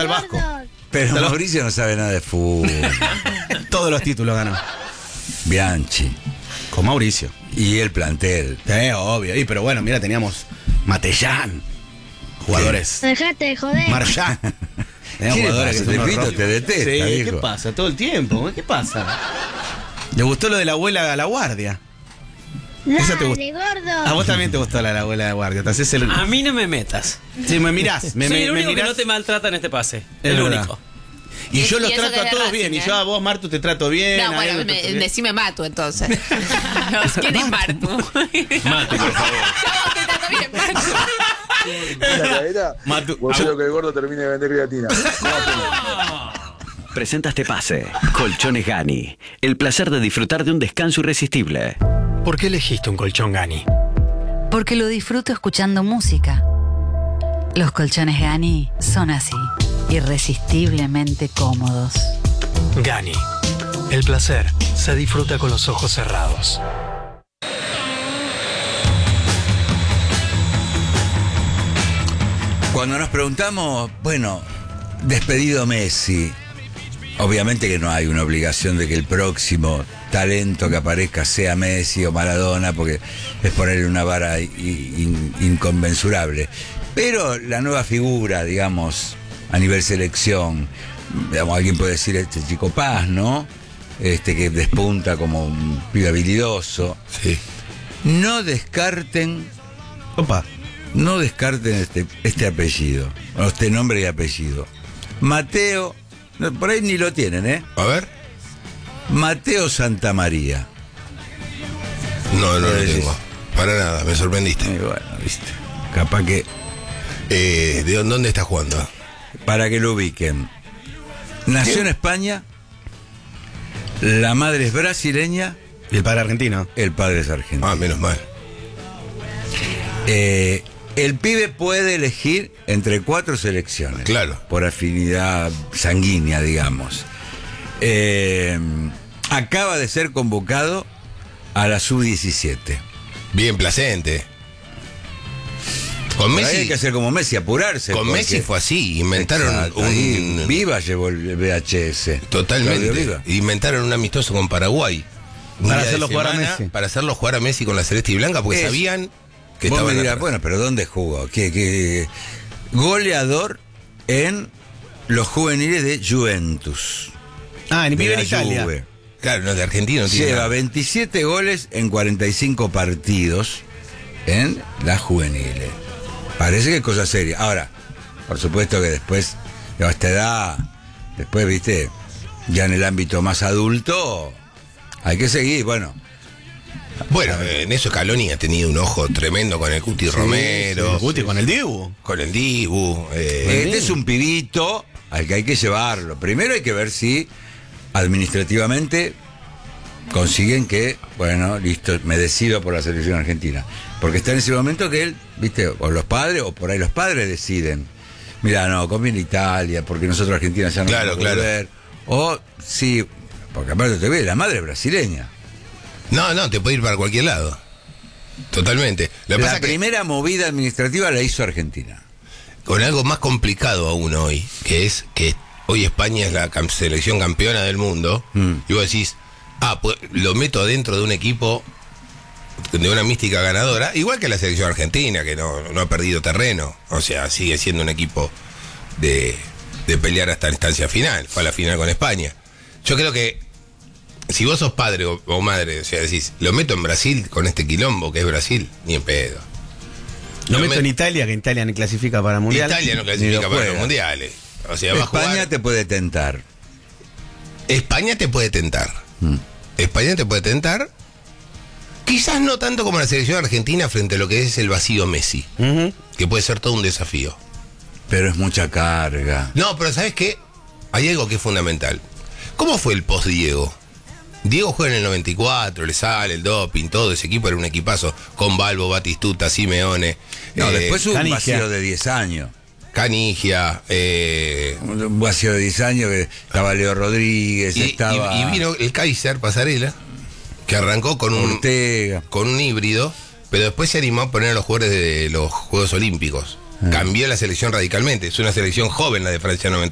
el Vasco. Pero Mauricio no sabe nada de fútbol. Todos los títulos ganó. Bianchi. Con Mauricio. Y el plantel. Obvio. Pero bueno, mira, teníamos Matellán. Jugadores. Dejate de joder. Marchán. Teníamos ¿Qué jugadores pasa? que son Te unos pito, te detesta, Sí, ¿qué viejo. pasa? Todo el tiempo. ¿Qué pasa? ¿Le gustó lo de la abuela a la guardia? Esa te Dale, gordo. A vos también te gustó la de la abuela de la guardia. Te haces el... A mí no me metas. Sí, me mirás. Soy el único que mirás. no te maltrata en este pase. Es El verdad. único. Y yo Y los eso trato que a es de todos Racing, bien. Y ¿eh? yo a vos, Martu, te trato bien. No, a bueno, él lo trato bien. decime Matu entonces. ¿Quién es Martu? Mate, por favor. Yo te trato bien, Martu. La cadera, Matu. vos sos lo que el gordo termine de vender creatina. Presenta este pase. Colchones Gani. El placer de disfrutar de un descanso irresistible. ¿Por qué elegiste un colchón Gani? Porque lo disfruto escuchando música. Los colchones Gani son así, irresistiblemente cómodos. Gani. El placer se disfruta con los ojos cerrados. Cuando nos preguntamos, bueno, despedido Messi, obviamente que no hay una obligación de que el próximo talento que aparezca sea Messi o Maradona, porque es ponerle una vara inconmensurable. Pero la nueva figura, digamos, a nivel selección, digamos, alguien puede decir este Chico Paz, ¿no? Que despunta como un pibe habilidoso. Sí. No descarten Opa. este apellido, o este nombre y apellido. Mateo, no, por ahí ni lo tienen, ¿eh? A ver. Mateo Santamaría. No lo Sí, tengo. sí. Para nada, me sorprendiste. Bueno, viste. Capaz que, ¿De dónde estás jugando? para que lo ubiquen. Nació en España, la madre es brasileña, Y el padre argentino. el padre es argentino. Ah, menos mal. El pibe puede elegir entre 4 selecciones. Claro. Por afinidad sanguínea, digamos. Acaba de ser convocado a la sub-17. Bien placente. Con Por ahí hay Messi, que hacer como Messi, apurarse. con porque- Messi fue así. Inventaron Exacto, ahí un. Viva llevó el VHS. Totalmente. Claudio Viva. Inventaron un amistoso con Paraguay. Un Para día de hacerlo jugar a semana, Messi. Para hacerlo jugar a Messi con la celeste y blanca, porque Es- sabían que Vos me estaban dirás, atrás. bueno, pero ¿dónde jugó? ¿Qué? Goleador en los juveniles de Juventus. Vive de en la Italia. Juve. Claro, no, de Argentina no tiene Lleva nada. 27 goles en 45 partidos en las juveniles. Parece que es cosa seria. Ahora, por supuesto que después, a esta edad, después, viste, ya en el ámbito más adulto, hay que seguir, bueno. Bueno, en eso Scaloni ha tenido un ojo tremendo con el Cuti Romero, El Guti con el Dibu. con el Dibu. Este es un pibito al que hay que llevarlo. Primero hay que ver si administrativamente consiguen que, bueno, listo, me decido por la selección argentina. Porque está en ese momento que él, viste, o los padres, o por ahí los padres deciden. Mira, no, conviene Italia, porque nosotros Argentina ya no Claro, podemos volver. O sí, porque aparte te ve, la madre es brasileña. No, te puede ir para cualquier lado. Totalmente. Lo que La pasa es que primera movida administrativa la hizo Argentina. con algo más complicado aún hoy, que es que hoy España es la selección campeona del mundo, y vos decís, pues lo meto dentro de un equipo de una mística ganadora, igual que la selección argentina, que no ha perdido terreno, o sea, sigue siendo un equipo de pelear hasta la instancia final, fue a la final con España. Yo creo que si vos sos padre o madre, o sea, decís, lo meto en Brasil con este quilombo que es Brasil, ni en pedo. Lo meto en Italia, que Italia ni clasifica para el mundial. Italia no Ni clasifica lo para los juega. mundiales. O sea, va a España jugar. te puede tentar. España te puede tentar. España te puede tentar. Quizás no tanto como la selección argentina frente a lo que es el vacío Messi, Ujú. que puede ser todo un desafío. Pero es mucha carga. No, pero ¿sabes qué? Hay algo que es fundamental. ¿Cómo fue el post-Diego? Diego juega en el 94, le sale el doping, todo ese equipo era un equipazo, con Balbo, Batistuta, Simeone. No, después hubo un Canigia. vacío de 10 años. Canigia, Un vacío de 10 años que estaba Leo Rodríguez, estaba y vino el Kaiser Pasarela, que arrancó con Ortega. con un híbrido, pero después se animó a poner a los jugadores de los Juegos Olímpicos. Cambió la selección radicalmente. Es una selección joven la de Francia